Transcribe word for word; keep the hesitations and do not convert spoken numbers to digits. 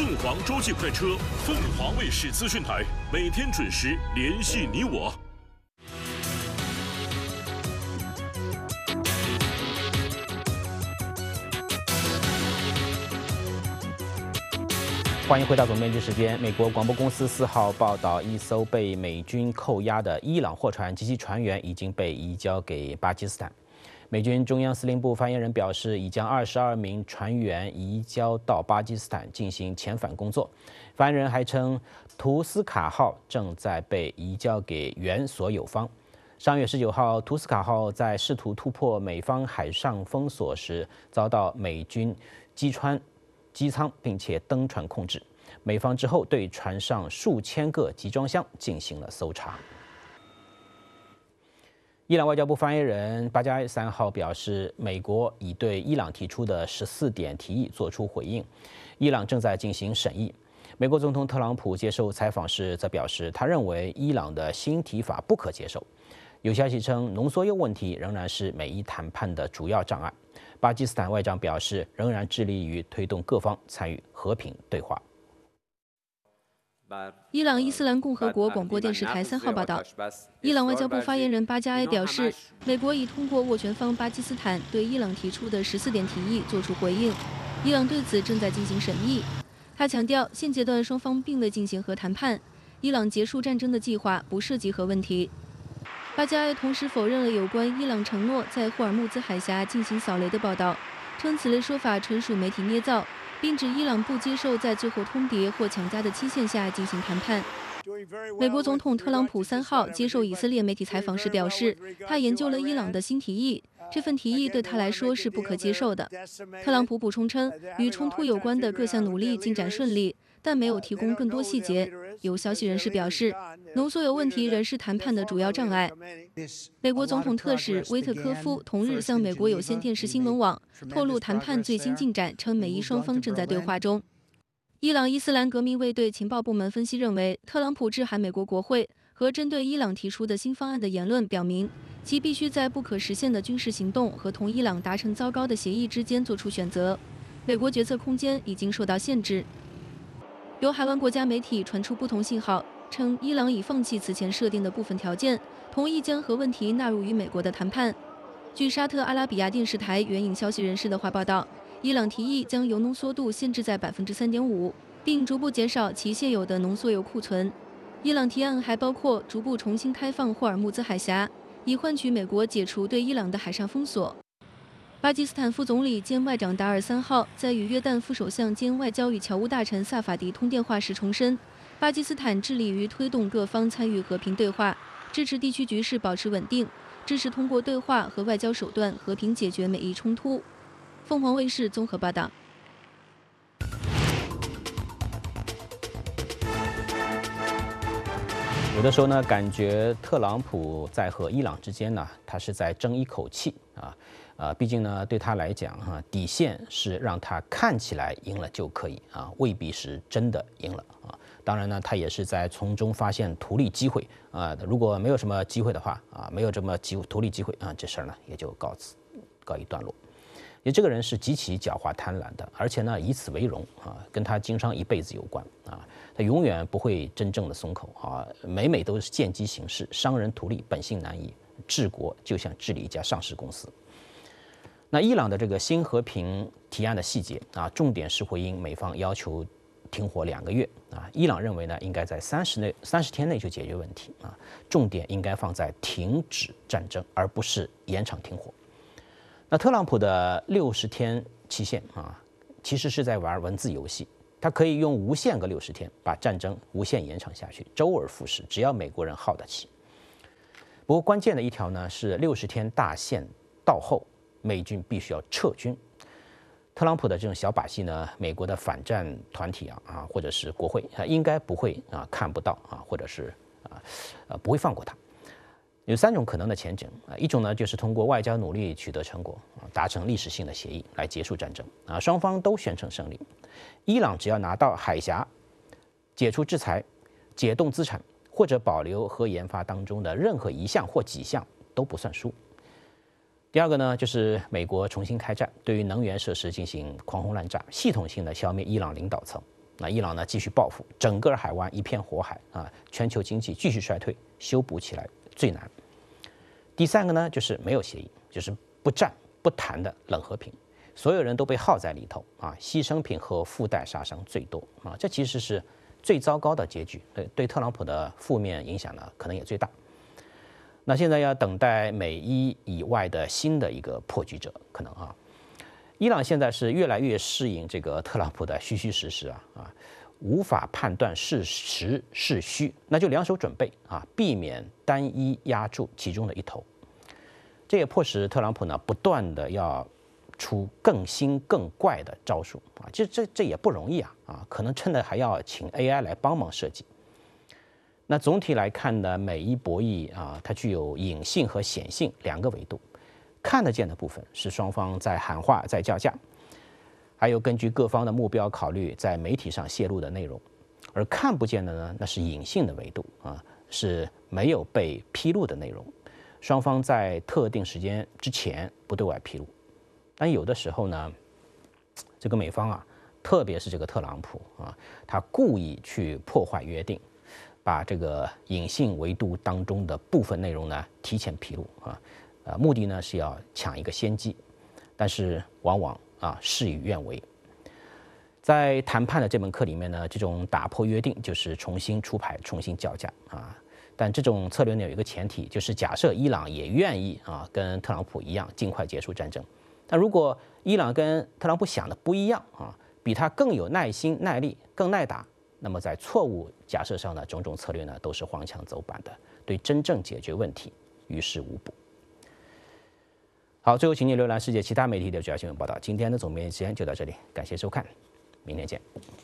凤凰洲际快车，凤凰卫视资讯台，每天准时联系你我。 欢迎回到总编辑时间。美国广播公司四号报道，一艘被美军扣押的伊朗货船及其船员已经被移交给巴基斯坦。美军中央司令部发言人表示，已将二十二名船员移交到巴基斯坦进行遣返工作。发言人还称，图斯卡号正在被移交给原所有方。上月十九号，图斯卡号在试图突破美方海上封锁时，遭到美军击穿机舱，并且登船控制。美方之后对船上数千个集装箱进行了搜查。伊朗外交部发言人巴加埃三号表示，美国已对伊朗提出的十四点提议作出回应，伊朗正在进行审议。美国总统特朗普接受采访时则表示，他认为伊朗的新提法不可接受。有消息称，浓缩铀问题仍然是美伊谈判的主要障碍。巴基斯坦外长表示，仍然致力于推动各方参与和平对话。 伊朗伊斯兰共和国广播电视台三号报道，伊朗外交部发言人巴加埃表示，美国已通过斡旋方巴基斯坦对伊朗提出的十四点提议作出回应，伊朗对此正在进行审议。他强调，现阶段双方并未进行核谈判，伊朗结束战争的计划不涉及核问题。巴加埃同时否认了有关伊朗承诺在霍尔木兹海峡进行扫雷的报道，称此类说法纯属媒体捏造，并指伊朗不接受在最后通牒或强加的期限下进行谈判。美国总统特朗普三号接受以色列媒体采访时表示，他研究了伊朗的新提议，这份提议对他来说是不可接受的。特朗普补充称，与冲突有关的各项努力进展顺利，但没有提供更多细节。有消息人士表示，浓缩铀问题仍是谈判的主要障碍。美国总统特使威特科夫同日向美国有线电视新闻网透露谈判最新进展，称美伊双方正在对话中。伊朗伊斯兰革命卫队情报部门分析认为，特朗普致函美国国会和针对伊朗提出的新方案的言论表明，其必须在不可实现的军事行动和同伊朗达成糟糕的协议之间做出选择。美国决策空间已经受到限制。有海湾国家媒体传出不同信号，称伊朗已放弃此前设定的部分条件，同意将核问题纳入与美国的谈判。据沙特阿拉比亚电视台援引消息人士的话报道，伊朗提议将铀浓缩度限制在百分之三点五，并逐步减少其现有的浓缩铀库存。伊朗提案还包括逐步重新开放霍尔木兹海峡，以换取美国解除对伊朗的海上封锁。巴基斯坦副总理兼外长达尔三号在与约旦副首相兼外交与侨务大臣萨法迪通电话时重申，巴基斯坦致力于推动各方参与和平对话，支持地区局势保持稳定，支持通过对话和外交手段和平解决美伊冲突。凤凰卫视综合报道。 有的时候呢，感觉特朗普在和伊朗之间呢，他是在争一口气啊。呃，毕竟呢，对他来讲哈、啊，底线是让他看起来赢了就可以啊，未必是真的赢了啊。当然呢，他也是在从中发现图利机会啊。如果没有什么机会的话啊，没有这么机图利机会啊，这事儿呢也就告辞告一段落。因为这个人是极其狡猾贪婪的，而且呢以此为荣啊，跟他经商一辈子有关啊。他永远不会真正的松口啊，每每都是见机行事，商人图利，本性难移。治国就像治理一家上市公司。那伊朗的这个新和平提案的细节啊，重点是回应美方要求停火两个月啊，伊朗认为呢，应该在三十内三十天内就解决问题啊，重点应该放在停止战争，而不是延长停火。那特朗普的六十天期限啊，其实是在玩文字游戏，他可以用无限个六十天把战争无限延长下去，周而复始，只要美国人耗得起。不过关键的一条呢是六十天大限到后，美军必须要撤军。特朗普的这种小把戏呢，美国的反战团体啊啊，或者是国会啊，应该不会啊看不到啊，或者是啊呃不会放过他。有三种可能的前景啊，一种呢就是通过外交努力取得成果啊，达成历史性的协议来结束战争啊，双方都宣称胜利。伊朗只要拿到海峡，解除制裁，解冻资产，或者保留核研发当中的任何一项或几项都不算输。第二个呢，就是美国重新开战，对于能源设施进行狂轰滥炸，系统性的消灭伊朗领导层那伊朗呢继续报复，整个海湾一片火海啊，全球经济继续衰退，修补起来最难。第三个呢就是没有协议，就是不战不谈的冷和平，所有人都被耗在里头啊，牺牲品和附带杀伤最多啊，这其实是最糟糕的结局，对对特朗普的负面影响呢可能也最大。那现在要等待美伊以外的新的一个破局者，可能啊。伊朗现在是越来越适应这个特朗普的虚虚实实啊啊，无法判断是实是虚，那就两手准备啊，避免单一压住其中的一头。这也迫使特朗普呢不断的要出更新更怪的招数啊，这这这也不容易啊啊，可能真的还要请 A I 来帮忙设计。那总体来看呢，美伊博弈啊，它具有隐性和显性两个维度。看得见的部分是双方在喊话、在叫价，还有根据各方的目标考虑在媒体上泄露的内容；而看不见的呢，那是隐性的维度啊，是没有被披露的内容。双方在特定时间之前不对外披露，但有的时候呢，这个美方啊，特别是这个特朗普啊，他故意去破坏约定，把这个隐性维度当中的部分内容呢提前披露啊。呃，目的呢是要抢一个先机，但是往往啊事与愿违。在谈判的这门课里面呢，这种打破约定就是重新出牌、重新叫价啊。但这种策略呢有一个前提，就是假设伊朗也愿意啊跟特朗普一样尽快结束战争。但如果伊朗跟特朗普想的不一样啊，比他更有耐心、耐力、更耐打，那么在错误假设上的种种策略呢都是荒腔走板的，对真正解决问题于事无补。好，最后请你浏览世界其他媒体的主要新闻报道。今天的总编辑时间就到这里，感谢收看，明天见。